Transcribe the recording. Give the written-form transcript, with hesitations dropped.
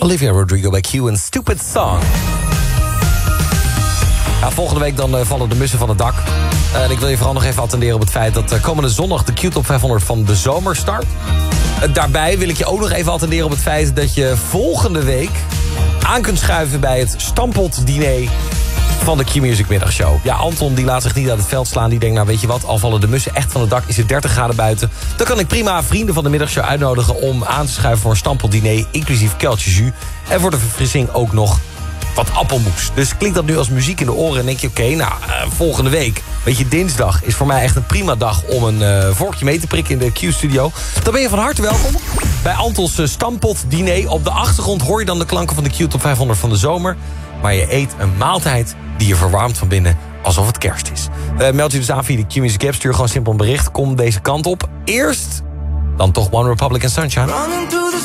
Olivia Rodrigo bij Q, een Stupid Song. Ja, volgende week dan vallen de mussen van het dak. En ik wil je vooral nog even attenderen op het feit dat komende zondag de Q-top 500 van de zomer start. Daarbij wil ik je ook nog even attenderen op het feit dat je volgende week aan kunt schuiven bij het stamppotdiner van de Q-Music middagshow. Ja, Anton die laat zich niet uit het veld slaan. Die denkt, nou weet je wat, al vallen de mussen echt van het dak, is het 30 graden buiten. Dan kan ik prima vrienden van de middagshow uitnodigen om aan te schuiven voor een stamppotdiner, inclusief keltje jus. En voor de verfrissing ook nog wat appelmoes. Dus klinkt dat nu als muziek in de oren en denk je, oké, volgende week, weet je, dinsdag is voor mij echt een prima dag om een vorkje mee te prikken in de Q-studio. Dan ben je van harte welkom bij Antons stamppotdiner. Op de achtergrond hoor je dan de klanken van de Q-top 500 van de zomer. Maar je eet een maaltijd die je verwarmt van binnen alsof het kerst is. Meld je dus aan via de Q-Music app. Stuur gewoon simpel een bericht. Kom deze kant op. Eerst dan toch One Republic en Sunshine.